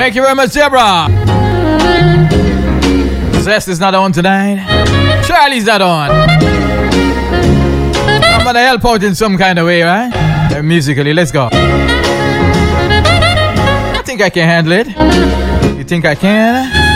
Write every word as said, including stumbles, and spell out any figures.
Thank you very much, Deborah. Zest is not on tonight. Charlie's not on. I'm gonna help out in some kind of way, right? Uh, musically, let's go. I think I can handle it. You think I can?